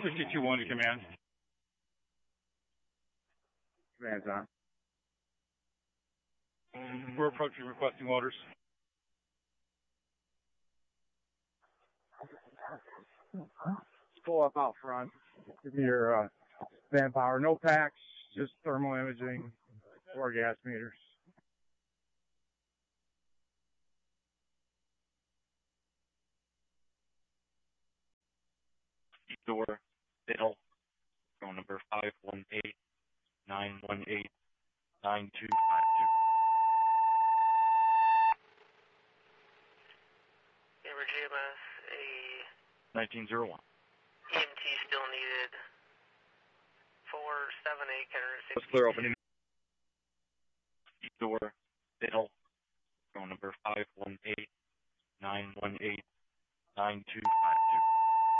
52-1 to command. Command's on. We're approaching, requesting orders. Pull up out front. Give me your manpower. No packs, just thermal imaging or gas meters. Door, Biddle, phone number 518-918-9252. Amber GMS, 1901. EMT still needed. 478 Kenner 60. Let's clear opening. Door, Biddle, phone number 518-918-9252.